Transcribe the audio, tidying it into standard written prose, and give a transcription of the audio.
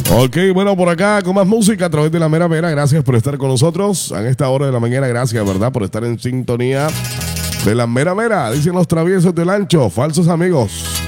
Ok, bueno, por acá con más música a través de La Mera Mera. Gracias por estar con nosotros a esta hora de la mañana. Gracias, ¿verdad? Por estar en sintonía de La Mera Mera. Dicen los traviesos del ancho, falsos amigos.